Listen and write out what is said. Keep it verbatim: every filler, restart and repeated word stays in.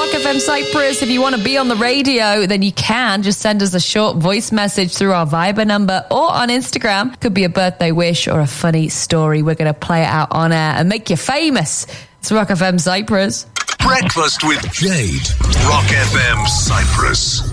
Rock F M Cyprus. If you want to be on the radio, then you can. Just send us a short voice message through our Viber number or on Instagram. Could be a birthday wish or a funny story. We're going to play it out on air and make you famous. It's Rock F M Cyprus. Breakfast with Jade. Rock F M Cyprus.